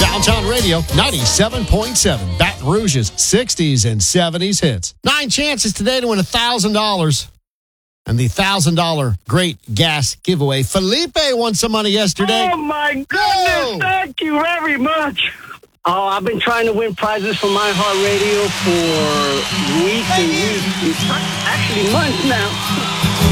Downtown Radio 97.7. Baton Rouge's 60s and 70s hits. 9 chances today to win $1,000. And the $1,000 Great Gas Giveaway. Felipe won some money yesterday. Oh, my goodness. Thank you very much. Oh, I've been trying to win prizes from iHeartRadio for weeks and weeks. Actually, months now.